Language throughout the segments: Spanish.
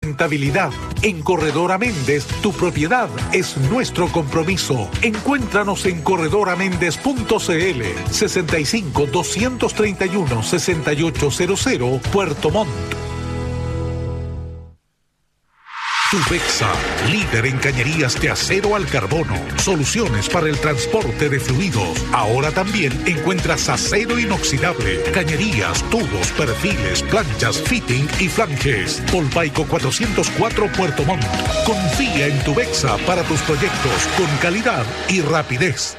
sustentabilidad. En Corredora Méndez, tu propiedad es nuestro compromiso. Encuéntranos en corredoramendes.cl 65 231 6800 Puerto Montt. Tubexa, líder en cañerías de acero al carbono. Soluciones para el transporte de fluidos. Ahora también encuentras acero inoxidable, cañerías, tubos, perfiles, planchas, fitting y flanges. Polpaico 404 Puerto Montt. Confía en Tubexa para tus proyectos con calidad y rapidez.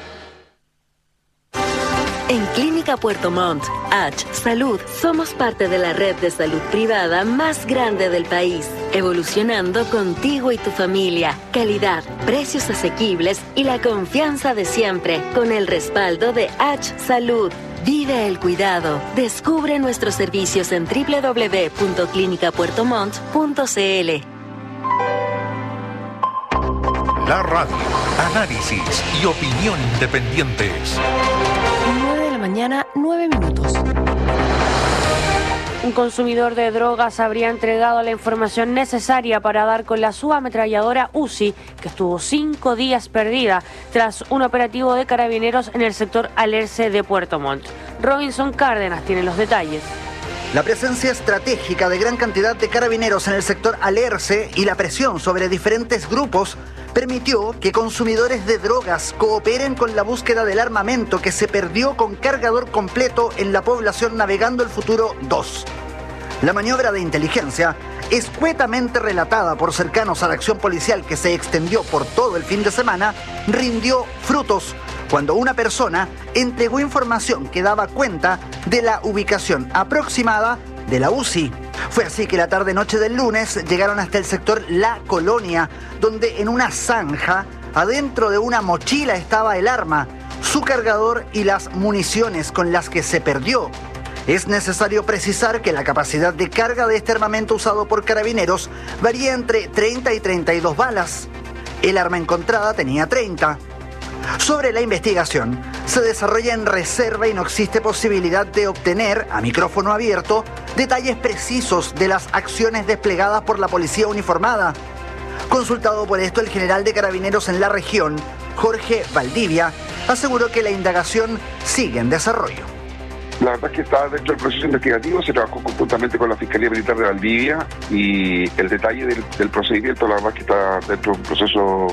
En Clínica Puerto Montt, H Salud, somos parte de la red de salud privada más grande del país, evolucionando contigo y tu familia. Calidad, precios asequibles y la confianza de siempre, con el respaldo de H Salud. Vive el cuidado. Descubre nuestros servicios en www.clinicapuertomont.cl. La radio, análisis y opinión independientes. 9:09 a.m. Un consumidor de drogas habría entregado la información necesaria para dar con la subametralladora Uzi, que estuvo 5 días perdida tras un operativo de carabineros en el sector Alerce de Puerto Montt. Robinson Cárdenas tiene los detalles. La presencia estratégica de gran cantidad de carabineros en el sector Alerce y la presión sobre diferentes grupos permitió que consumidores de drogas cooperen con la búsqueda del armamento que se perdió con cargador completo en la población Navegando el Futuro 2. La maniobra de inteligencia, escuetamente relatada por cercanos a la acción policial que se extendió por todo el fin de semana, rindió frutos cuando una persona entregó información que daba cuenta de la ubicación aproximada de la UCI. Fue así que la tarde-noche del lunes llegaron hasta el sector La Colonia, donde en una zanja, adentro de una mochila estaba el arma, su cargador y las municiones con las que se perdió. Es necesario precisar que la capacidad de carga de este armamento usado por carabineros varía entre 30 y 32 balas. El arma encontrada tenía 30. Sobre la investigación, se desarrolla en reserva y no existe posibilidad de obtener, a micrófono abierto, detalles precisos de las acciones desplegadas por la policía uniformada. Consultado por esto, el general de carabineros en la región, Jorge Valdivia, aseguró que la indagación sigue en desarrollo. La verdad es que está dentro del proceso investigativo, se trabajó conjuntamente con la Fiscalía Militar de Valdivia y el detalle del procedimiento, la verdad es que está dentro de un proceso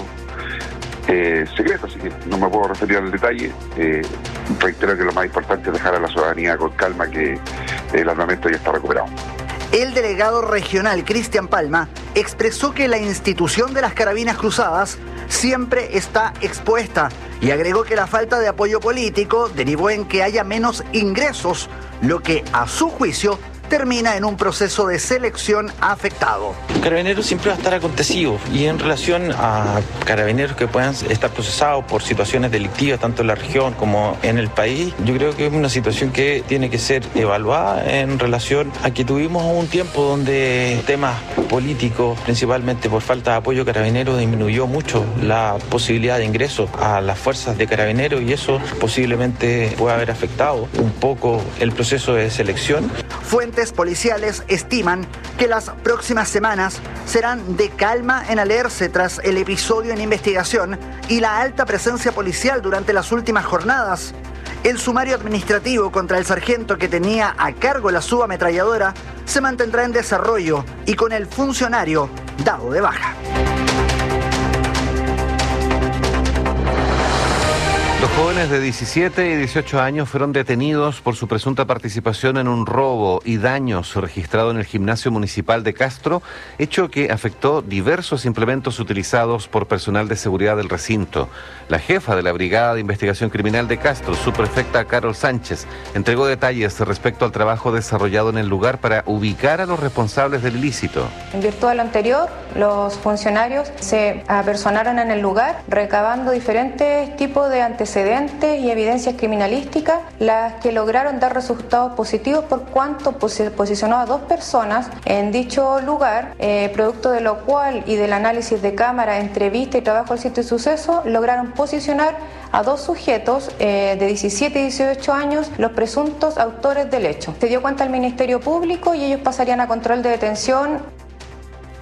secreto, así que no me puedo referir al detalle. Reitero que lo más importante es dejar a la ciudadanía con calma que el armamento ya está recuperado. El delegado regional Cristian Palma expresó que la institución de las Carabinas Cruzadas siempre está expuesta y agregó que la falta de apoyo político derivó en que haya menos ingresos, lo que a su juicio termina en un proceso de selección afectado. Carabineros siempre va a estar acontecido y en relación a carabineros que puedan estar procesados por situaciones delictivas tanto en la región como en el país, yo creo que es una situación que tiene que ser evaluada en relación a que tuvimos un tiempo donde temas políticos, principalmente por falta de apoyo carabinero, disminuyó mucho la posibilidad de ingreso a las fuerzas de carabineros y eso posiblemente puede haber afectado un poco el proceso de selección. Fuentes policiales estiman que las próximas semanas serán de calma en Alerce tras el episodio en investigación y la alta presencia policial durante las últimas jornadas. El sumario administrativo contra el sargento que tenía a cargo la subametralladora se mantendrá en desarrollo y con el funcionario dado de baja. Los jóvenes de 17 y 18 años fueron detenidos por su presunta participación en un robo y daños registrado en el gimnasio municipal de Castro, hecho que afectó diversos implementos utilizados por personal de seguridad del recinto. La jefa de la Brigada de Investigación Criminal de Castro, subprefecta Carol Sánchez, entregó detalles respecto al trabajo desarrollado en el lugar para ubicar a los responsables del ilícito. En virtud de lo anterior, los funcionarios se apersonaron en el lugar, recabando diferentes tipos de antecedentes y evidencias criminalísticas, las que lograron dar resultados positivos por cuanto posicionó a 2 personas en dicho lugar, producto de lo cual y del análisis de cámara, entrevista y trabajo al sitio de suceso, lograron posicionar a 2 sujetos de 17 y 18 años, los presuntos autores del hecho. Se dio cuenta al Ministerio Público y ellos pasarían a control de detención